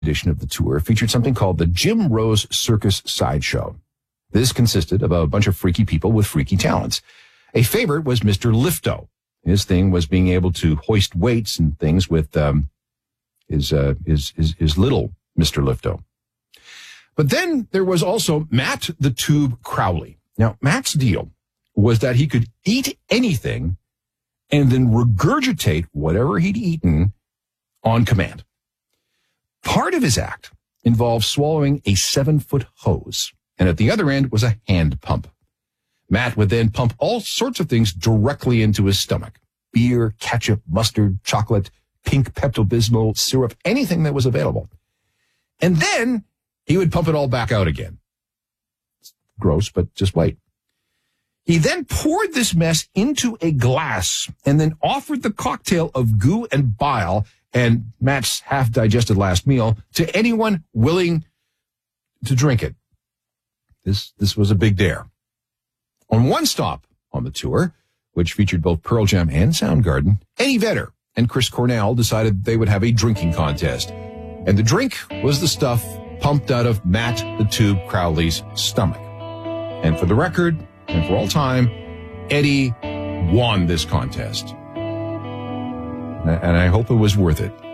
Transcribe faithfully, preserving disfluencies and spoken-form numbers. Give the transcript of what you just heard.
edition of the tour featured something called the Jim Rose Circus Sideshow. This consisted of a bunch of freaky people with freaky talents. A favorite was Mister Lifto. His thing was being able to hoist weights and things with um, his, uh, his, his, his little Mister Lifto. But then there was also Matt the Tube Crowley. Now, Matt's deal was that he could eat anything and then regurgitate whatever he'd eaten on command. Part of his act involved swallowing a seven-foot hose, and at the other end was a hand pump. Matt would then pump all sorts of things directly into his stomach. Beer, ketchup, mustard, chocolate, pink Pepto-Bismol, syrup, anything that was available. And then he would pump it all back out again. Gross, but just wait. He then poured this mess into a glass and then offered the cocktail of goo and bile and Matt's half-digested last meal to anyone willing to drink it. This, this was a big dare. On one stop on the tour, which featured both Pearl Jam and Soundgarden, Eddie Vedder and Chris Cornell decided they would have a drinking contest. And the drink was the stuff pumped out of Matt the Tube Crowley's stomach. And for the record, and for all time, Eddie won this contest. And I hope it was worth it.